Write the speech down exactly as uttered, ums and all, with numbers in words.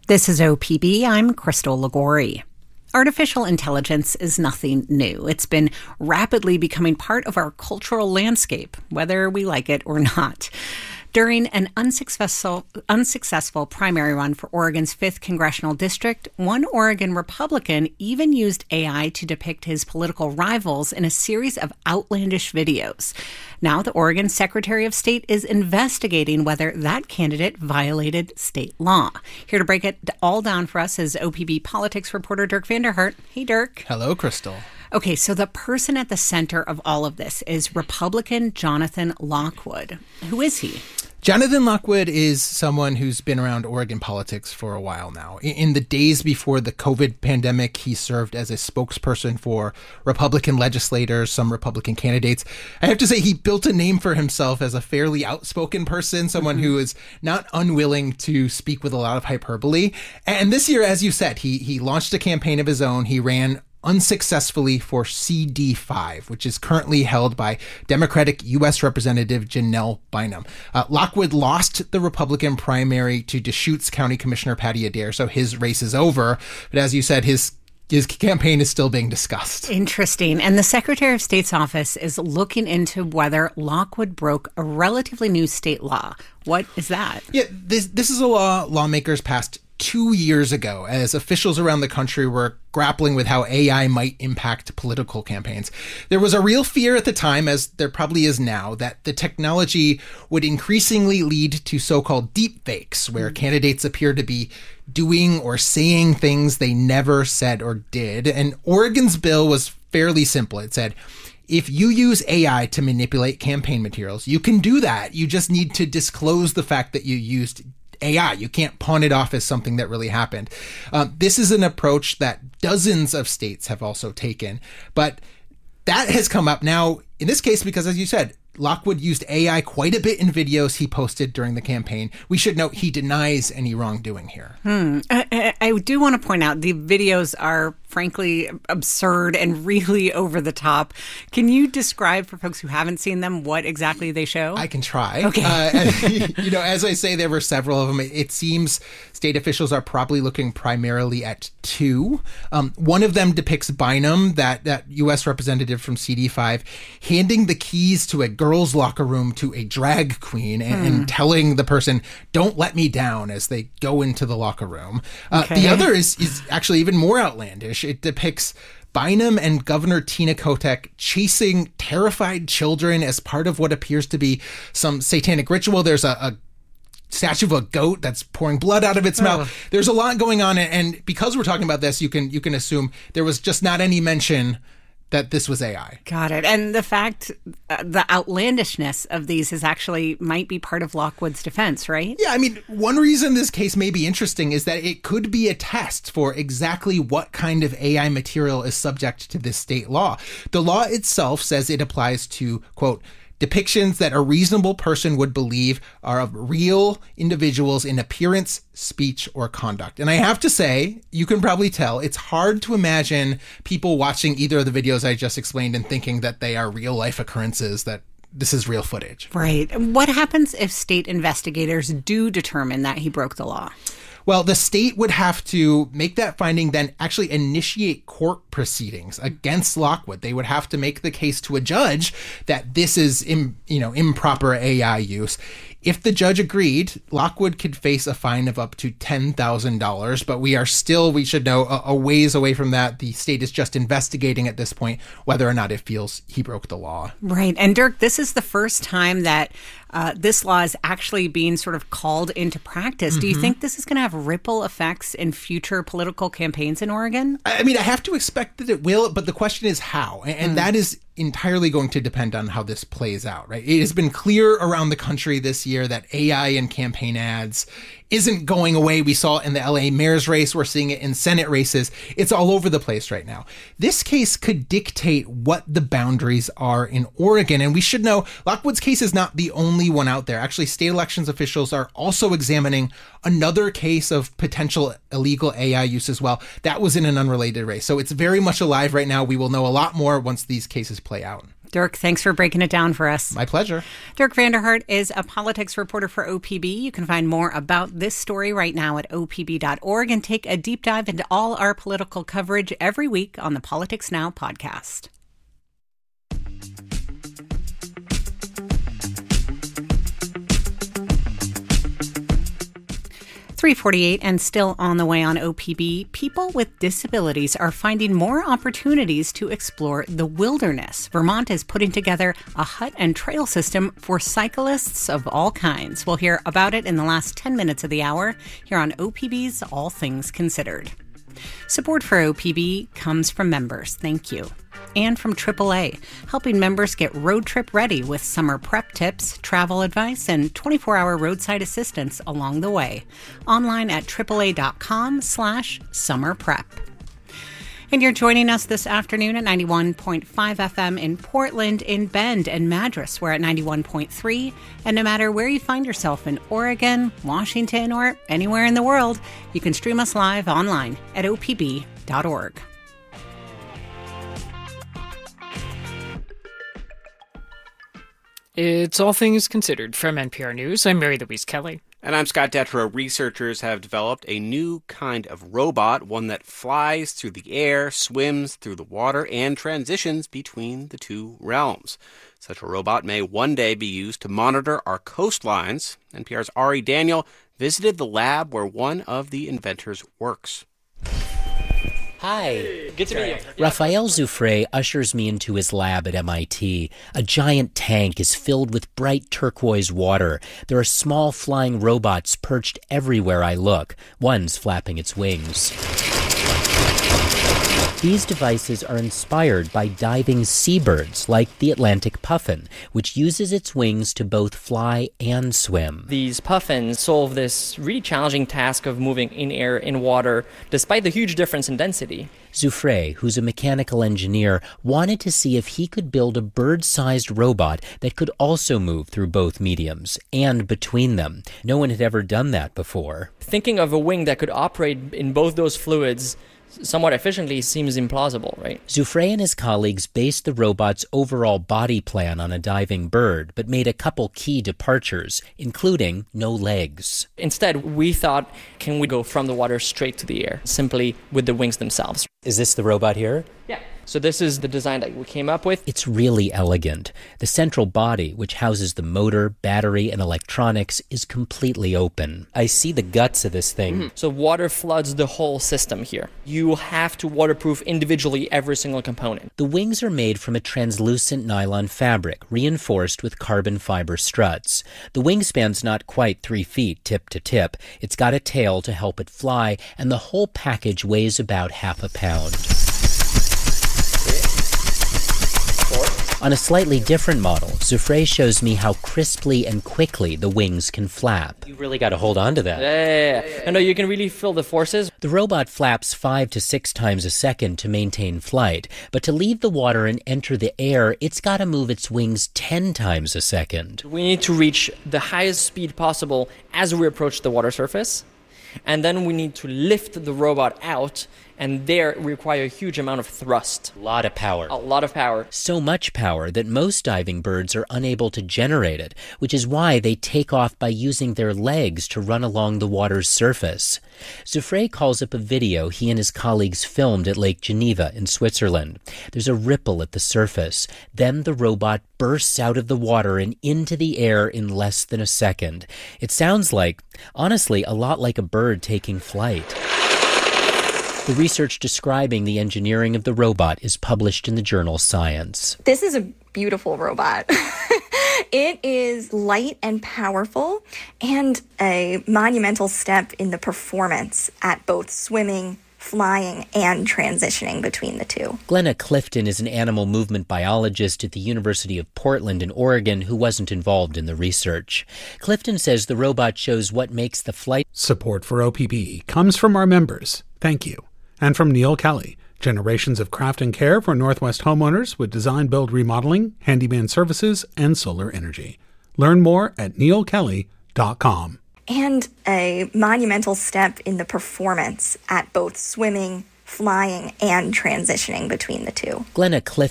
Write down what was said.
This is O P B. I'm Crystal Ligori. Artificial intelligence is nothing new. It's been rapidly becoming part of our cultural landscape, whether we like it or not. During an unsuccessful, unsuccessful primary run for Oregon's fifth congressional district, one Oregon Republican even used A I to depict his political rivals in a series of outlandish videos. Now the Oregon Secretary of State is investigating whether that candidate violated state law. Here to break it all down for us is O P B politics reporter Dirk Vanderhert. Hey, Dirk. Hello, Crystal. Okay, so the person at the center of all of this is Republican Jonathan Lockwood. Who is he? Jonathan Lockwood is someone who's been around Oregon politics for a while now. In the days before the COVID pandemic, he served as a spokesperson for Republican legislators, some Republican candidates. I have to say he built a name for himself as a fairly outspoken person, someone mm-hmm. who is not unwilling to speak with a lot of hyperbole. And this year, as you said, he he launched a campaign of his own. He ran unsuccessfully for C D five, which is currently held by Democratic U S Representative Janelle Bynum. Uh, Lockwood lost the Republican primary to Deschutes County Commissioner Patty Adair, so his race is over. But as you said, his his campaign is still being discussed. Interesting. And the Secretary of State's office is looking into whether Lockwood broke a relatively new state law. What is that? Yeah, this this is a law lawmakers passed two years ago as officials around the country were grappling with how A I might impact political campaigns. There was a real fear at the time, as there probably is now, that the technology would increasingly lead to so-called deep fakes, where mm-hmm. candidates appear to be doing or saying things they never said or did. And Oregon's bill was fairly simple. It said, if you use A I to manipulate campaign materials, you can do that. You just need to disclose the fact that you used A I. You can't pawn it off as something that really happened. Um, this is an approach that dozens of states have also taken, but that has come up now in this case because, as you said, Lockwood used A I quite a bit in videos he posted during the campaign. We should note he denies any wrongdoing here. Hmm. I, I do want to point out the videos are frankly absurd and really over the top. Can you describe for folks who haven't seen them what exactly they show? I can try. Okay. uh, you know, as I say, there were several of them. It seems state officials are probably looking primarily at two. Um, one of them depicts Bynum, that, that U S representative from C D five, handing the keys to a girls' locker room to a drag queen and, hmm. and telling the person, don't let me down, as they go into the locker room. Uh, okay. The other is, is actually even more outlandish. It depicts Bynum and Governor Tina Kotek chasing terrified children as part of what appears to be some satanic ritual. There's a, a statue of a goat that's pouring blood out of its oh. mouth. There's a lot going on. And because we're talking about this, you can you can assume there was just not any mention that this was A I. Got it. And the fact, uh, the outlandishness of these is actually might be part of Lockwood's defense, right? Yeah, I mean, one reason this case may be interesting is that it could be a test for exactly what kind of A I material is subject to this state law. The law itself says it applies to, quote, depictions that a reasonable person would believe are of real individuals in appearance, speech, or conduct. And I have to say, you can probably tell, it's hard to imagine people watching either of the videos I just explained and thinking that they are real life occurrences, that this is real footage. Right. What happens if state investigators do determine that he broke the law? Well, the state would have to make that finding, then actually initiate court proceedings against Lockwood. They would have to make the case to a judge that this is, im, you know, improper A I use. If the judge agreed, Lockwood could face a fine of up to ten thousand dollars, but we are still, we should know, a, a ways away from that. The state is just investigating at this point whether or not it feels he broke the law. Right. And Dirk, this is the first time that uh, this law is actually being sort of called into practice. Mm-hmm. Do you think this is going to have ripple effects in future political campaigns in Oregon? I mean, I have to expect that it will, but the question is how. And, and mm. that is entirely going to depend on how this plays out, right? It has been clear around the country this year that A I in campaign ads isn't going away. We saw it in the L A mayor's race. We're seeing it in Senate races. It's all over the place right now. This case could dictate what the boundaries are in Oregon. And we should know Lockwood's case is not the only one out there. Actually, state elections officials are also examining another case of potential illegal A I use as well. That was in an unrelated race. So it's very much alive right now. We will know a lot more once these cases play out. Dirk, thanks for breaking it down for us. My pleasure. Dirk Vanderhart is a politics reporter for O P B. You can find more about this story right now at O P B dot org and take a deep dive into all our political coverage every week on the Politics Now podcast. three forty-eight and still on the way on O P B, people with disabilities are finding more opportunities to explore the wilderness. Vermont is putting together a hut and trail system for cyclists of all kinds. We'll hear about it in the last ten minutes of the hour here on O P B's All Things Considered. Support for O P B comes from members. Thank you. And from triple A, helping members get road trip ready with summer prep tips, travel advice, and twenty-four hour roadside assistance along the way. Online at triple A dot com slash summer prep. And you're joining us this afternoon at ninety-one point five F M in Portland, in Bend, and Madras. We're at ninety-one point three. And no matter where you find yourself in Oregon, Washington, or anywhere in the world, you can stream us live online at O P B dot org. It's All Things Considered from N P R News. I'm Mary Louise Kelly. And I'm Scott Detrow. Researchers have developed a new kind of robot, one that flies through the air, swims through the water, and transitions between the two realms. Such a robot may one day be used to monitor our coastlines. N P R's Ari Daniel visited the lab where one of the inventors works. Hi. Good to meet you. Raphael Zufre ushers me into his lab at M I T. A giant tank is filled with bright turquoise water. There are small flying robots perched everywhere I look. One's flapping its wings. These devices are inspired by diving seabirds like the Atlantic puffin, which uses its wings to both fly and swim. These puffins solve this really challenging task of moving in air, in water, despite the huge difference in density. Zufre, who's a mechanical engineer, wanted to see if he could build a bird-sized robot that could also move through both mediums and between them. No one had ever done that before. Thinking of a wing that could operate in both those fluids somewhat efficiently seems implausible, right? Zufre and his colleagues based the robot's overall body plan on a diving bird, but made a couple key departures, including no legs. Instead, we thought, can we go from the water straight to the air, simply with the wings themselves? Is this the robot here? Yeah. So this is the design that we came up with. It's really elegant. The central body, which houses the motor, battery, and electronics, is completely open. I see the guts of this thing. Mm-hmm. So water floods the whole system here. You have to waterproof individually every single component. The wings are made from a translucent nylon fabric, reinforced with carbon fiber struts. The wingspan's not quite three feet tip to tip. It's got a tail to help it fly, and the whole package weighs about half a pound. On a slightly different model, Zufre shows me how crisply and quickly the wings can flap. You really got to hold on to that. Yeah, yeah, yeah. And no, you can really feel the forces. The robot flaps five to six times a second to maintain flight, but to leave the water and enter the air, it's got to move its wings ten times a second. We need to reach the highest speed possible as we approach the water surface. And then we need to lift the robot out, and there we require a huge amount of thrust. A lot of power. A lot of power. So much power that most diving birds are unable to generate it, which is why they take off by using their legs to run along the water's surface. Zufre calls up a video he and his colleagues filmed at Lake Geneva in Switzerland. There's a ripple at the surface. Then the robot bursts out of the water and into the air in less than a second. It sounds like, honestly, a lot like a bird taking flight. The research describing the engineering of the robot is published in the journal Science. This is a beautiful robot. It is light and powerful and a monumental step in the performance at both swimming, flying, and transitioning between the two. Glenna Clifton is an animal movement biologist at the University of Portland in Oregon who wasn't involved in the research. Clifton says the robot shows what makes the flight... Support for O P B comes from our members. Thank you. And from Neil Kelly, generations of craft and care for Northwest homeowners with design, build, remodeling, handyman services, and solar energy. Learn more at neil kelly dot com. And a monumental step in the performance at both swimming, flying, and transitioning between the two. Glenna Clifton